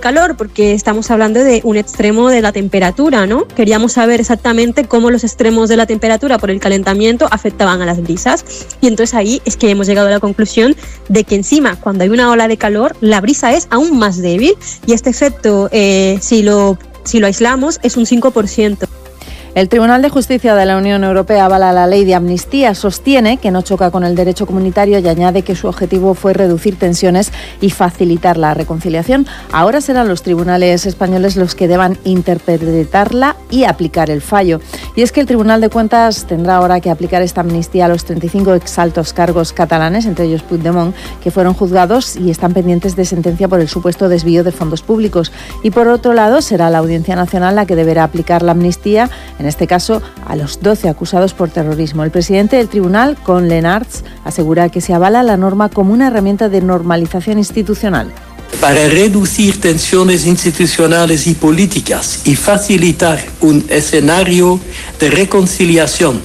calor, porque estamos hablando de un extremo de la temperatura, ¿no? Queríamos saber exactamente cómo los extremos de la temperatura por el calentamiento afectaban a las brisas, y entonces ahí es que hemos llegado a la conclusión de que encima, cuando hay una ola de calor, la brisa es aún más débil, y este efecto, si lo aislamos, es un 5%. El Tribunal de Justicia de la Unión Europea avala la ley de amnistía, sostiene que no choca con el derecho comunitario y añade que su objetivo fue reducir tensiones y facilitar la reconciliación. Ahora serán los tribunales españoles los que deban interpretarla y aplicar el fallo. Y es que el Tribunal de Cuentas tendrá ahora que aplicar esta amnistía a los 35 exaltos cargos catalanes, entre ellos Puigdemont, que fueron juzgados y están pendientes de sentencia por el supuesto desvío de fondos públicos. Y por otro lado, será la Audiencia Nacional la que deberá aplicar la amnistía, en este caso a los 12 acusados por terrorismo. El presidente del tribunal, Con Lenarts, asegura que se avala la norma como una herramienta de normalización institucional. Para reducir tensiones institucionales y políticas y facilitar un escenario de reconciliación.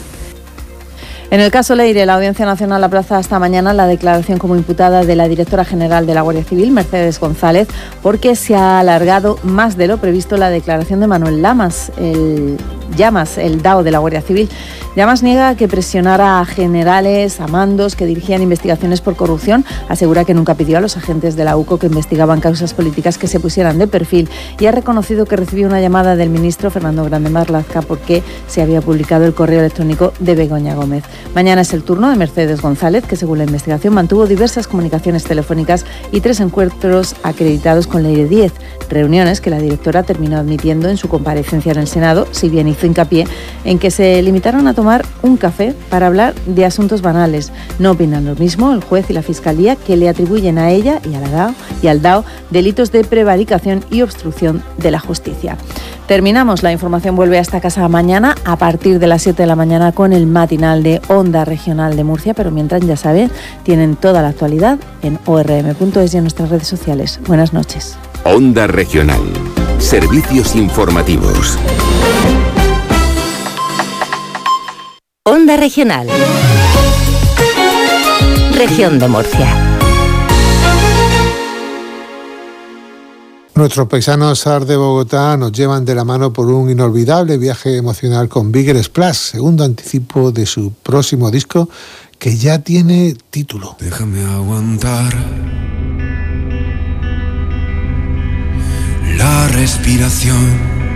En el caso Leire, la Audiencia Nacional aplaza hasta mañana la declaración como imputada de la directora general de la Guardia Civil, Mercedes González, porque se ha alargado más de lo previsto la declaración de Manuel Llamas, el DAO de la Guardia Civil. Llamas niega que presionara a generales, a mandos que dirigían investigaciones por corrupción. Asegura que nunca pidió a los agentes de la UCO que investigaban causas políticas que se pusieran de perfil, y ha reconocido que recibió una llamada del ministro Fernando Grande Marlaska porque se había publicado el correo electrónico de Begoña Gómez. Mañana es el turno de Mercedes González, que según la investigación mantuvo diversas comunicaciones telefónicas y 3 encuentros acreditados con Leire Díez, reuniones que la directora terminó admitiendo en su comparecencia en el Senado, si bien hizo hincapié en que se limitaron a tomar un café para hablar de asuntos banales. No opinan lo mismo el juez y la Fiscalía, que le atribuyen a ella y al DAO delitos de prevaricación y obstrucción de la justicia. Terminamos. La información vuelve a esta casa mañana a partir de las 7 de la mañana con el matinal de Onda Regional de Murcia, pero mientras, ya saben, tienen toda la actualidad en orm.es y en nuestras redes sociales. Buenas noches. Onda Regional. Servicios informativos. Onda Regional. Región de Murcia. Nuestros paisanos SAR de Bogotá nos llevan de la mano por un inolvidable viaje emocional con Bigger Splash, segundo anticipo de su próximo disco que ya tiene título. Déjame aguantar la respiración.